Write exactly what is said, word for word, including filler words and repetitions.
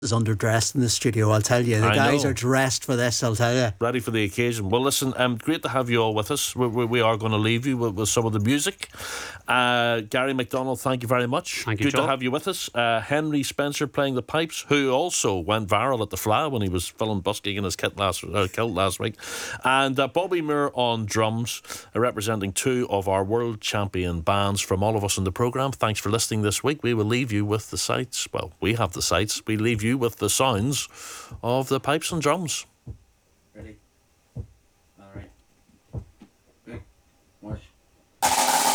is underdressed in the studio, I'll tell you. The I guys know. are dressed for this, I'll tell you. Ready for the occasion. Well, listen, um, great to have you all with us. We, we, we are going to leave you with, with some of the music. Uh, Gary McDonald, thank you very much. Thank you, Good Joel. to have you with us. Uh, Henry Spencer playing the pipes, who also went viral at the Fla when he was filling busking in his kit last, uh, kilt last week. And uh, Bobby Moore on drums, uh, representing two of our world champion bands. From all of us in the programme, thanks for listening this week. We will leave you with the sights. Well, we have the sights. We leave you with the sounds of the pipes and drums.